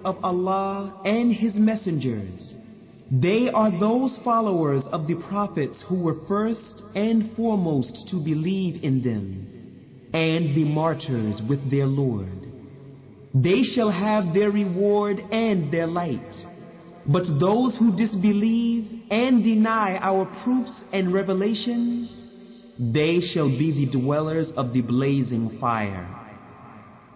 of Allah and His messengers. They are those followers of the prophets who were first and foremost to believe in them, and the martyrs with their Lord. They shall have their reward and their light. But those who disbelieve and deny our proofs and revelations, they shall be the dwellers of the blazing fire.